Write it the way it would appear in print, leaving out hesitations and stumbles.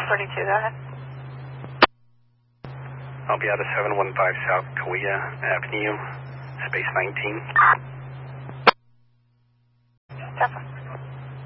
32, go ahead. I'll be out of 715 South Kauai Avenue, space 19.